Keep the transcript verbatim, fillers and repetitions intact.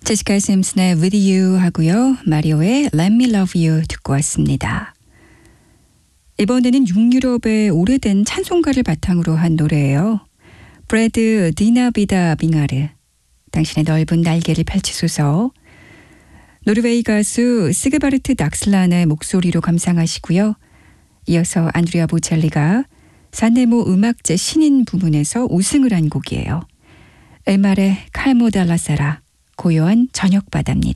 제시카 심슨의 With You 하고요. 마리오의 Let Me Love You 듣고 왔습니다. 이번에는 육유럽의 오래된 찬송가를 바탕으로 한 노래예요. 브래드 디나비다 빙하르, 당신의 넓은 날개를 펼치소서. 노르웨이 가수 시그바르트 낙슬란의 목소리로 감상하시고요. 이어서 안드레아 보첼리가 산네모 음악제 신인 부문에서 우승을 한 곡이에요. 엘말의 칼모 달라사라, 고요한 저녁바다입니다.